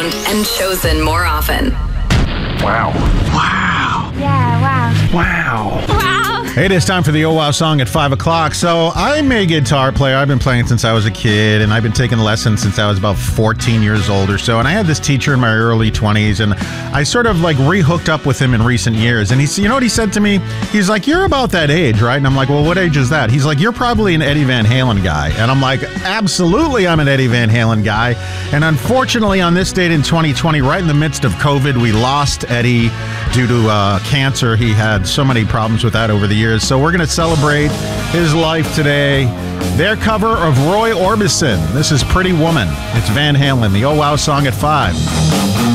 And chosen more often. Wow. Wow. Yeah, wow. Wow. Wow. Hey, it is time for the Oh Wow song at 5 o'clock. So I'm a guitar player. I've been playing since I was a kid, and I've been taking lessons since I was about 14 years old or so. And I had this teacher in my early 20s, and I sort of like re-hooked up with him in recent years. And you know what he said to me? He's like, "You're about that age, right?" And I'm like, "Well, what age is that?" He's like, "You're probably an Eddie Van Halen guy." And I'm like, "Absolutely, I'm an Eddie Van Halen guy." And unfortunately, on this date in 2020, right in the midst of COVID, we lost Eddie due to cancer. He had so many problems with that over the years. So we're going to celebrate his life today. Their cover of Roy Orbison. This is Pretty Woman. It's Van Halen, the Oh Wow song at 5.